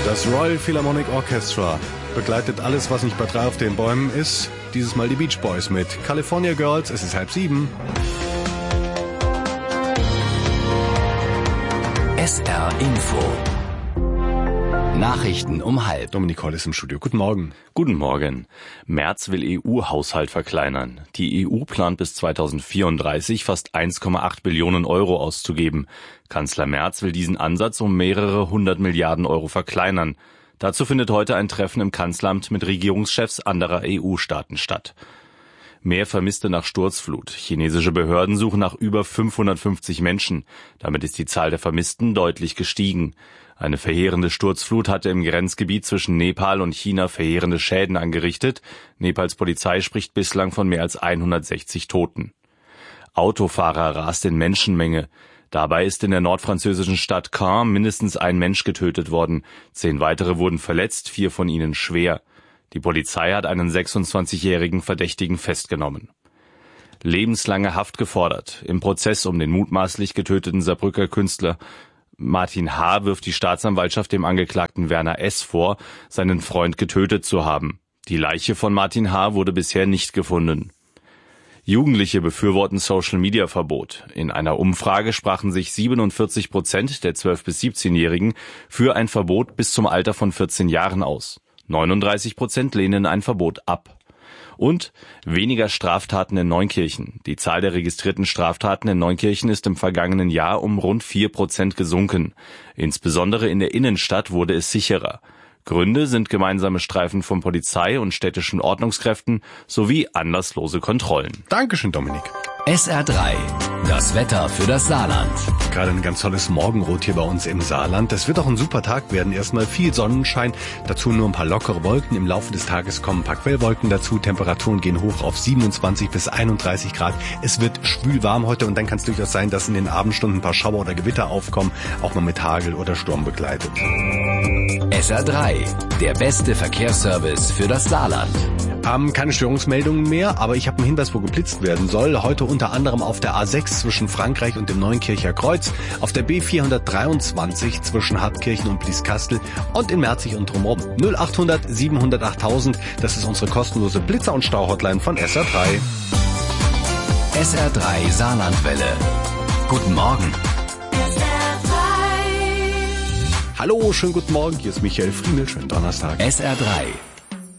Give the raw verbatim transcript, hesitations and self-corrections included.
Das Royal Philharmonic Orchestra begleitet alles, was nicht bei drei auf den Bäumen ist. Dieses Mal die Beach Boys mit California Girls. Es ist halb sieben. S R Info. Nachrichten um halb. Dominik Holl ist im Studio. Guten Morgen. Guten Morgen. Merz will E U-Haushalt verkleinern. Die E U plant bis zweitausendvierunddreißig fast eins Komma acht Billionen Euro auszugeben. Kanzler Merz will diesen Ansatz um mehrere hundert Milliarden Euro verkleinern. Dazu findet heute ein Treffen im Kanzleramt mit Regierungschefs anderer E U-Staaten statt. Mehr Vermisste nach Sturzflut. Chinesische Behörden suchen nach über fünfhundertfünfzig Menschen. Damit ist die Zahl der Vermissten deutlich gestiegen. Eine verheerende Sturzflut hatte im Grenzgebiet zwischen Nepal und China verheerende Schäden angerichtet. Nepals Polizei spricht bislang von mehr als hundertsechzig Toten. Autofahrer rast in Menschenmenge. Dabei ist in der nordfranzösischen Stadt Caen mindestens ein Mensch getötet worden. Zehn weitere wurden verletzt, vier von ihnen schwer. Die Polizei hat einen sechsundzwanzigjährigen Verdächtigen festgenommen. Lebenslange Haft gefordert. Im Prozess um den mutmaßlich getöteten Saarbrücker Künstler Martin H. wirft die Staatsanwaltschaft dem Angeklagten Werner S. vor, seinen Freund getötet zu haben. Die Leiche von Martin H. wurde bisher nicht gefunden. Jugendliche befürworten Social-Media-Verbot. In einer Umfrage sprachen sich siebenundvierzig Prozent der zwölf- bis siebzehnjährigen für ein Verbot bis zum Alter von vierzehn Jahren aus. neununddreißig Prozent lehnen ein Verbot ab. Und weniger Straftaten in Neunkirchen. Die Zahl der registrierten Straftaten in Neunkirchen ist im vergangenen Jahr um rund vier Prozent gesunken. Insbesondere in der Innenstadt wurde es sicherer. Gründe sind gemeinsame Streifen von Polizei und städtischen Ordnungskräften sowie anlasslose Kontrollen. Dankeschön, Dominik. S R drei. Das Wetter für das Saarland. Gerade ein ganz tolles Morgenrot hier bei uns im Saarland. Das wird auch ein super Tag werden. Erstmal viel Sonnenschein, dazu nur ein paar lockere Wolken. Im Laufe des Tages kommen ein paar Quellwolken dazu. Temperaturen gehen hoch auf siebenundzwanzig bis einunddreißig Grad. Es wird schwül warm heute und dann kann es durchaus sein, dass in den Abendstunden ein paar Schauer oder Gewitter aufkommen, auch mal mit Hagel oder Sturm begleitet. S R drei. Der beste Verkehrsservice für das Saarland. Ähm, keine Störungsmeldungen mehr, aber ich habe einen Hinweis, wo geblitzt werden soll. Heute unter anderem auf der A sechs zwischen Frankreich und dem Neunkircher Kreuz, auf der B vierhundertdreiundzwanzig zwischen Hartkirchen und Blieskastel und in Merzig und drumherum. null achthundert siebenhundert achttausend, das ist unsere kostenlose Blitzer- und Stau-Hotline von S R drei. S R drei Saarlandwelle. Guten Morgen. Hallo, schönen guten Morgen, hier ist Michael Friemel, schönen Donnerstag. S R drei.